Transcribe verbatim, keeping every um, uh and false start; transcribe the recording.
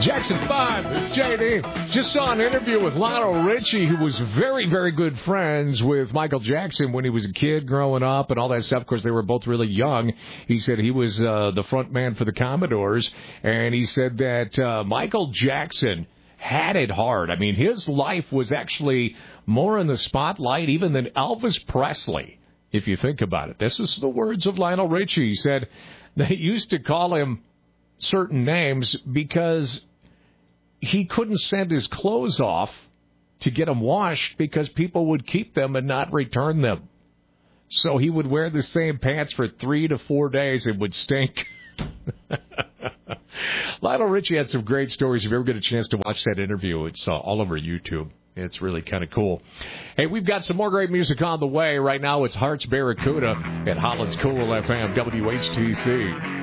Jackson five, it's J D. Just saw an interview with Lionel Richie, who was very, very good friends with Michael Jackson when he was a kid growing up and all that stuff. Of course, they were both really young. He said he was uh, the front man for the Commodores, and he said that uh, Michael Jackson had it hard. I mean, his life was actually more in the spotlight even than Elvis Presley, if you think about it. This is the words of Lionel Richie. He said they used to call him certain names because he couldn't send his clothes off to get them washed because people would keep them and not return them. So he would wear the same pants for three to four days and would stink. Lionel Richie had some great stories. If you ever get a chance to watch that interview, it's uh, all over YouTube. It's really kind of cool. Hey, we've got some more great music on the way. Right now, it's Hearts Barracuda at Holland's Cool F M, W H T C.